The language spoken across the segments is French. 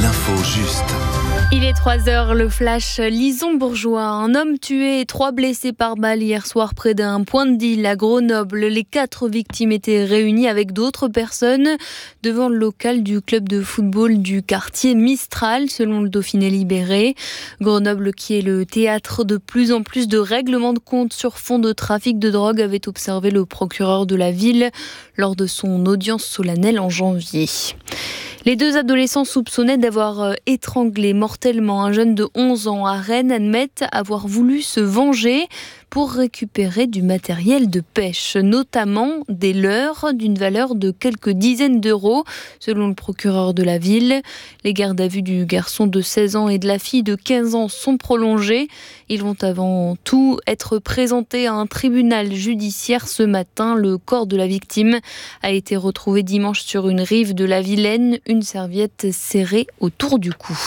l'info juste. Il est 3h, le flash Lison Bourgeois. Un homme tué et 3 blessés par balle hier soir près d'un point de deal à Grenoble. Les 4 victimes étaient réunies avec d'autres personnes devant le local du club de football du quartier Mistral, selon le Dauphiné Libéré. Grenoble, qui est le théâtre de plus en plus de règlements de compte sur fond de trafic de drogue, avait observé le procureur de la ville lors de son audience solennelle en janvier. Les 2 adolescents soupçonnés d'avoir étranglé mortellement un jeune de 11 ans à Rennes admettent avoir voulu se venger pour récupérer du matériel de pêche, notamment des leurres d'une valeur de quelques dizaines d'euros, selon le procureur de la ville. Les gardes à vue du garçon de 16 ans et de la fille de 15 ans sont prolongés. Ils vont avant tout être présentés à un tribunal judiciaire ce matin. Le corps de la victime a été retrouvé dimanche sur une rive de la Vilaine, une serviette serrée autour du cou.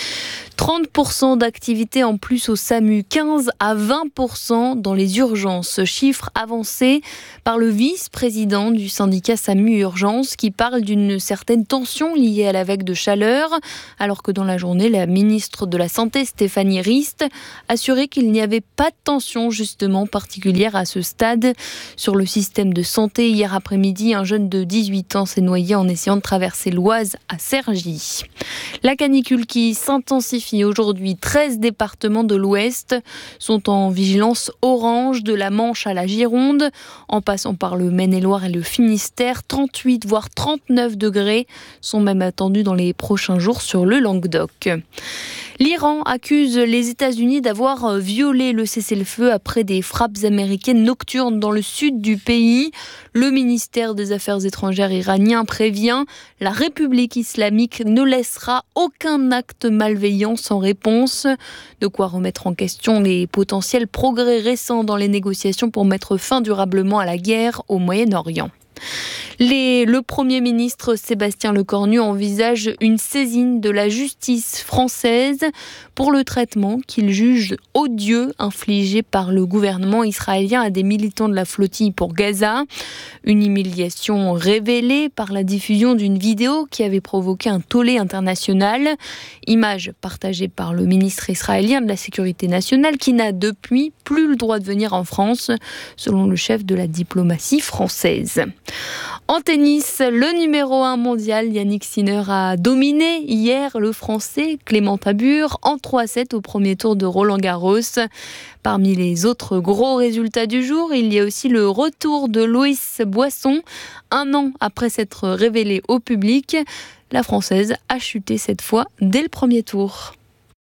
30% d'activité en plus au SAMU, 15 à 20% dans les urgences. Chiffre avancé par le vice-président du syndicat SAMU Urgence qui parle d'une certaine tension liée à la vague de chaleur, alors que dans la journée, la ministre de la Santé, Stéphanie Rist, assurait qu'il n'y avait pas de tension justement particulière à ce stade. Sur le système de santé, hier après-midi, un jeune de 18 ans s'est noyé en essayant de traverser l'Oise à Cergy. La canicule qui s'intensifie aujourd'hui. 13 départements de l'Ouest sont en vigilance orange, de la Manche à la Gironde, en passant par le Maine-et-Loire et le Finistère. 38 voire 39 degrés sont même attendus dans les prochains jours sur le Languedoc. L'Iran accuse les États-Unis d'avoir violé le cessez-le-feu après des frappes américaines nocturnes dans le sud du pays. Le ministère des Affaires étrangères iranien prévient, la République islamique ne laissera aucun acte malveillant sans réponse. De quoi remettre en question les potentiels progrès récents dans les négociations pour mettre fin durablement à la guerre au Moyen-Orient. Le Premier ministre Sébastien Lecornu envisage une saisine de la justice française pour le traitement qu'il juge odieux infligé par le gouvernement israélien à des militants de la flottille pour Gaza. Une humiliation révélée par la diffusion d'une vidéo qui avait provoqué un tollé international. Image partagée par le ministre israélien de la Sécurité nationale qui n'a depuis plus le droit de venir en France, selon le chef de la diplomatie française. En tennis, le numéro 1 mondial, Yannick Sinner, a dominé hier le Français Clément Tabur en 3-7 au premier tour de Roland-Garros. Parmi les autres gros résultats du jour, il y a aussi le retour de Loïs Boisson. 1 an après s'être révélée au public, la Française a chuté cette fois dès le premier tour.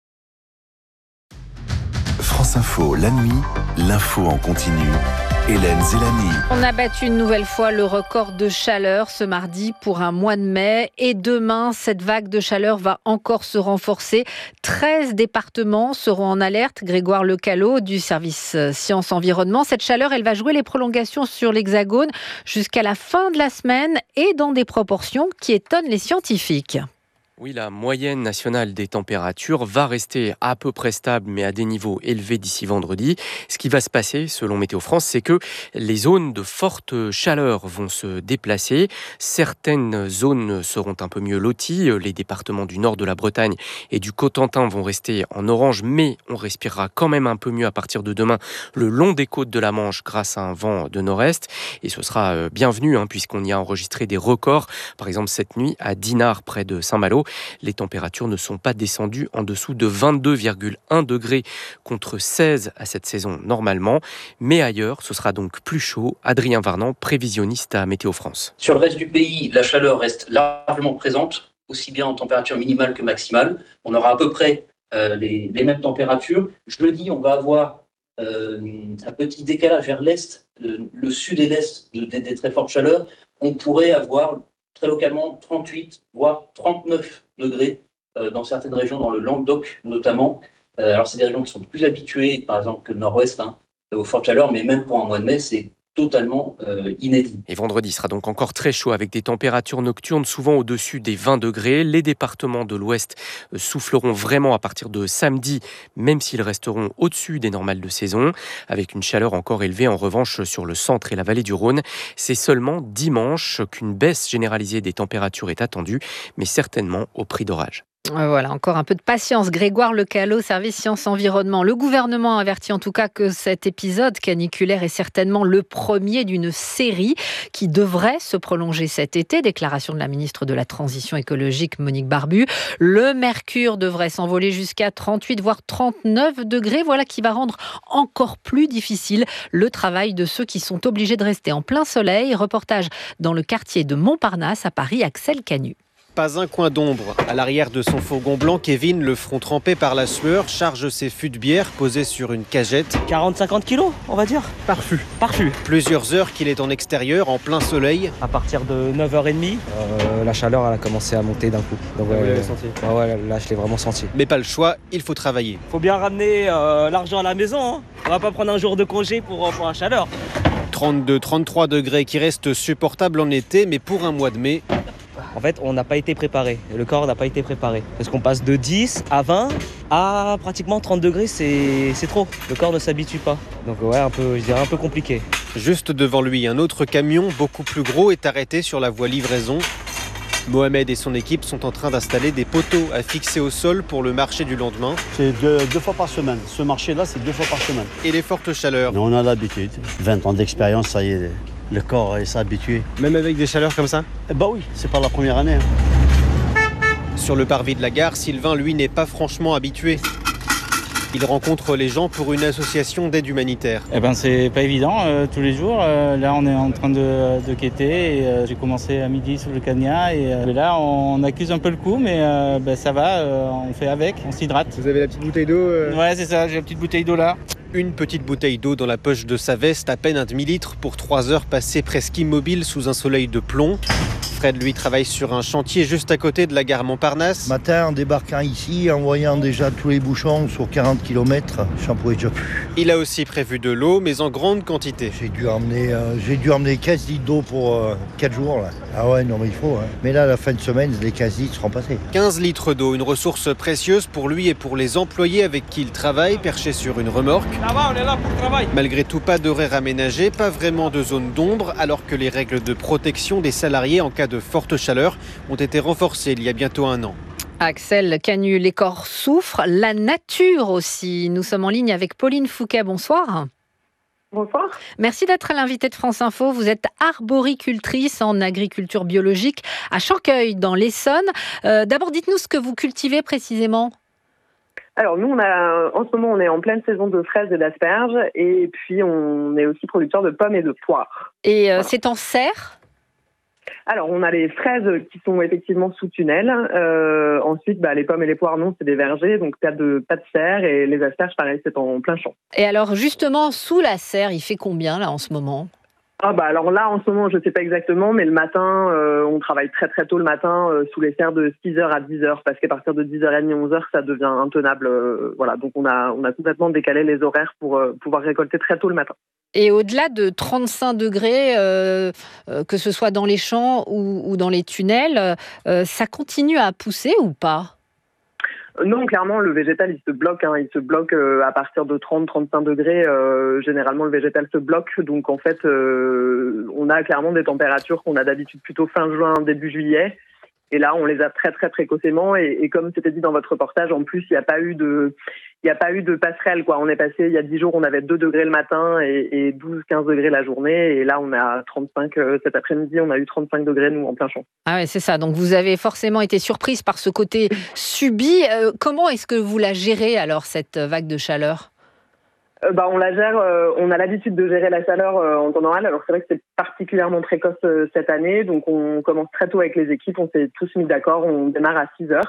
France Info, la nuit, l'info en continu. Hélène Zélani. On a battu une nouvelle fois le record de chaleur ce mardi pour un mois de mai. Et demain, cette vague de chaleur va encore se renforcer. 13 départements seront en alerte. Grégoire Lecallot du service Sciences Environnement. Cette chaleur, elle va jouer les prolongations sur l'Hexagone jusqu'à la fin de la semaine et dans des proportions qui étonnent les scientifiques. Oui, la moyenne nationale des températures va rester à peu près stable, mais à des niveaux élevés d'ici vendredi. Ce qui va se passer, selon Météo France, c'est que les zones de forte chaleur vont se déplacer. Certaines zones seront un peu mieux loties. Les départements du nord de la Bretagne et du Cotentin vont rester en orange, mais on respirera quand même un peu mieux à partir de demain le long des côtes de la Manche grâce à un vent de nord-est. Et ce sera bienvenu, puisqu'on y a enregistré des records. Par exemple, cette nuit, à Dinard, près de Saint-Malo, les températures ne sont pas descendues en dessous de 22,1 degrés contre 16 à cette saison normalement. Mais ailleurs, ce sera donc plus chaud. Adrien Varnan, prévisionniste à Météo France. Sur le reste du pays, la chaleur reste largement présente, aussi bien en température minimale que maximale. On aura à peu près les mêmes températures. Jeudi, on va avoir un petit décalage vers l'est, le sud et l'est des très fortes chaleurs. On pourrait avoir très localement 38 voire 39 degrés dans certaines régions, dans le Languedoc notamment. Alors c'est des régions qui sont plus habituées, par exemple que le nord-ouest, aux fortes chaleurs, mais même pour un mois de mai, c'est totalement inédit. Et vendredi sera donc encore très chaud avec des températures nocturnes souvent au-dessus des 20 degrés. Les départements de l'Ouest souffleront vraiment à partir de samedi, même s'ils resteront au-dessus des normales de saison. Avec une chaleur encore élevée en revanche sur le centre et la vallée du Rhône. C'est seulement dimanche qu'une baisse généralisée des températures est attendue, mais certainement au prix d'orage. Voilà, encore un peu de patience. Grégoire Lecallot, service Sciences Environnement. Le gouvernement avertit en tout cas que cet épisode caniculaire est certainement le premier d'une série qui devrait se prolonger cet été. Déclaration de la ministre de la Transition écologique, Monique Barbu. Le mercure devrait s'envoler jusqu'à 38 voire 39 degrés. Voilà qui va rendre encore plus difficile le travail de ceux qui sont obligés de rester en plein soleil. Reportage dans le quartier de Montparnasse à Paris, Axel Canu. Pas un coin d'ombre. À l'arrière de son fourgon blanc, Kevin, le front trempé par la sueur, charge ses fûts de bière posés sur une cagette. 40-50 kilos, on va dire. Par fût. Plusieurs heures qu'il est en extérieur, en plein soleil. À partir de 9h30, la chaleur elle a commencé à monter d'un coup. Donc, Vous l'avez senti ? Là je l'ai vraiment senti. Mais pas le choix, il faut travailler. Faut bien ramener l'argent à la maison. Hein. On va pas prendre un jour de congé pour la chaleur. 32-33 degrés qui restent supportables en été, mais pour un mois de mai... En fait, on n'a pas été préparé. Le corps n'a pas été préparé. Parce qu'on passe de 10 à 20 à pratiquement 30 degrés, c'est trop. Le corps ne s'habitue pas. Donc ouais, je dirais un peu compliqué. Juste devant lui, un autre camion, beaucoup plus gros, est arrêté sur la voie livraison. Mohamed et son équipe sont en train d'installer des poteaux à fixer au sol pour le marché du lendemain. C'est deux fois par semaine. Ce marché-là, c'est 2 fois par semaine. Et les fortes chaleurs. Mais on a l'habitude. 20 ans d'expérience, ça y est, le corps s'est habitué. Même avec des chaleurs comme ça ? Bah oui, c'est pas la première année. Sur le parvis de la gare, Sylvain, lui, n'est pas franchement habitué. Il rencontre les gens pour une association d'aide humanitaire. C'est pas évident tous les jours. Là, on est en train de quêter. Et, j'ai commencé à midi sous le Cagna. Et là, on accuse un peu le coup, mais ça va. On fait avec, on s'hydrate. Vous avez la petite bouteille d'eau Ouais, c'est ça, j'ai la petite bouteille d'eau là. Une petite bouteille d'eau dans la poche de sa veste, à peine un demi-litre pour 3 heures passées presque immobiles sous un soleil de plomb. Fred, lui, travaille sur un chantier juste à côté de la gare Montparnasse. Matin, en débarquant ici, en voyant déjà tous les bouchons sur 40 km, j'en pouvais déjà plus. Il a aussi prévu de l'eau, mais en grande quantité. J'ai dû emmener 15 litres d'eau pour 4 jours. Là. Ah ouais, non mais il faut. Hein. Mais là, à la fin de semaine, les 15 litres seront passés. 15 litres d'eau, une ressource précieuse pour lui et pour les employés avec qui il travaille, perchés sur une remorque. Ça va, on est là pour le travail. Malgré tout, pas d'horaire aménagé, pas vraiment de zone d'ombre, alors que les règles de protection des salariés en cas de forte chaleur ont été renforcées il y a bientôt 1 an. Axel Canu, les corps souffrent, la nature aussi. Nous sommes en ligne avec Pauline Fouquet. Bonsoir. Bonsoir. Merci d'être l'invitée de France Info. Vous êtes arboricultrice en agriculture biologique à Chanqueuil, dans l'Essonne. D'abord, dites-nous ce que vous cultivez précisément. Alors nous, en ce moment, on est en pleine saison de fraises et d'asperges. Et puis, on est aussi producteur de pommes et de poires. Et voilà. C'est en serre ? Alors, on a les fraises qui sont effectivement sous tunnel. Ensuite, les pommes et les poires, non, c'est des vergers, donc pas de serre. Et les asperges, pareil, c'est en plein champ. Et alors, justement, sous la serre, il fait combien, là, en ce moment ? Alors là, en ce moment, je ne sais pas exactement, mais le matin, on travaille très très tôt le matin sous les serres de 6h à 10h, parce qu'à partir de 10h30, 11h, ça devient intenable. Donc on a complètement décalé les horaires pour pouvoir récolter très tôt le matin. Et au-delà de 35 degrés, que ce soit dans les champs ou dans les tunnels, ça continue à pousser ou pas ? Non, clairement, le végétal, il se bloque. Il se bloque à partir de 30-35 degrés. Généralement, le végétal se bloque. Donc, en fait, on a clairement des températures qu'on a d'habitude plutôt fin juin, début juillet. Et là, on les a très, très précocement. Et comme c'était dit dans votre reportage, en plus, il n'y a pas eu de passerelle, quoi. On est passé, il y a 10 jours, on avait 2 degrés le matin et 12-15 degrés la journée. Et là, on a 35, cet après-midi, on a eu 35 degrés, nous, en plein champ. Ah ouais, c'est ça. Donc, vous avez forcément été surprise par ce côté subi. Comment est-ce que vous la gérez, alors, cette vague de chaleur ? On la gère, on a l'habitude de gérer la chaleur en temps normal. Alors c'est vrai que c'est particulièrement précoce cette année, donc on commence très tôt avec les équipes, on s'est tous mis d'accord, on démarre à 6h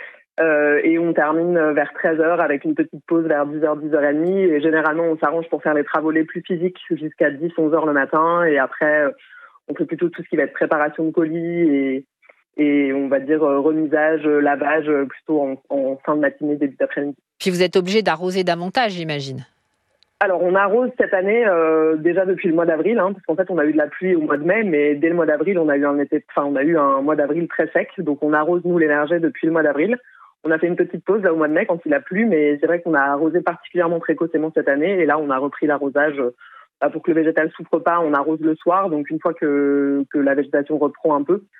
et on termine vers 13h avec une petite pause vers 10h, 10h30 et généralement on s'arrange pour faire les travaux les plus physiques jusqu'à 10, 11h le matin et après on fait plutôt tout ce qui va être préparation de colis et on va dire remisage, lavage plutôt en fin de matinée, début d'après-midi. Puis vous êtes obligé d'arroser davantage, j'imagine. Alors, on arrose cette année déjà depuis le mois d'avril, parce qu'en fait, on a eu de la pluie au mois de mai, mais dès le mois d'avril, on a eu un mois d'avril très sec. Donc, on arrose, nous, les vergers depuis le mois d'avril. On a fait une petite pause là au mois de mai quand il a plu, mais c'est vrai qu'on a arrosé particulièrement précocement cette année. Et là, on a repris l'arrosage pour que le végétal souffre pas. On arrose le soir, donc une fois que la végétation reprend un peu.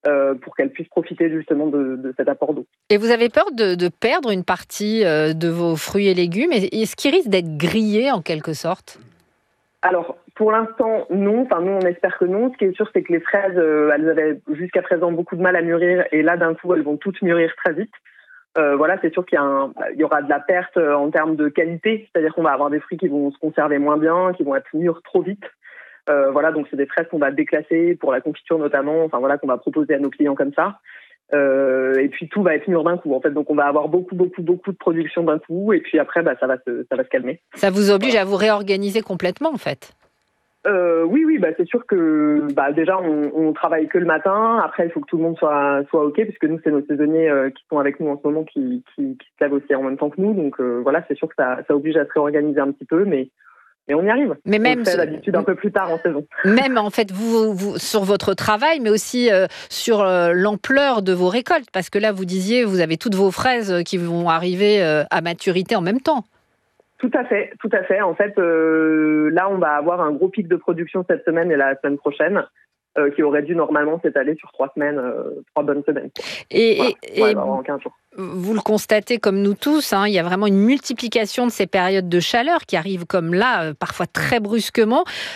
pour qu'elles puissent profiter justement de cet apport d'eau. Et vous avez peur de perdre une partie de vos fruits et légumes? Est-ce qu'ils risquent d'être grillés en quelque sorte? Alors, pour l'instant, non. Enfin, nous, on espère que non. Ce qui est sûr, c'est que les fraises, elles avaient jusqu'à présent beaucoup de mal à mûrir. Et là, d'un coup, elles vont toutes mûrir très vite. Voilà, c'est sûr qu'il y aura de la perte en termes de qualité. C'est-à-dire qu'on va avoir des fruits qui vont se conserver moins bien, qui vont être mûrs trop vite. Voilà, donc c'est des fraises qu'on va déclasser pour la confiture notamment. Enfin, voilà, qu'on va proposer à nos clients comme ça. Et puis tout va être mûr d'un coup, en fait. Donc on va avoir beaucoup de production d'un coup. Et puis après, ça va se calmer. Ça vous oblige à vous réorganiser complètement, en fait? Oui, c'est sûr que déjà on travaille que le matin. Après, il faut que tout le monde soit ok, puisque nous c'est nos saisonniers qui sont avec nous en ce moment qui se lèvent aussi en même temps que nous. Donc voilà, c'est sûr que ça oblige à se réorganiser un petit peu, mais on y arrive. Mais même on le fait d'habitude un peu plus tard en saison. Même en fait, vous sur votre travail, mais aussi sur l'ampleur de vos récoltes, parce que là, vous disiez, vous avez toutes vos fraises qui vont arriver à maturité en même temps. Tout à fait. En fait, là, on va avoir un gros pic de production cette semaine et la semaine prochaine, qui aurait dû normalement s'étaler sur 3 semaines, 3 bonnes semaines. Et en 15 jours. Vous le constatez comme nous tous, il y a vraiment une multiplication de ces périodes de chaleur qui arrivent comme là, parfois très brusquement.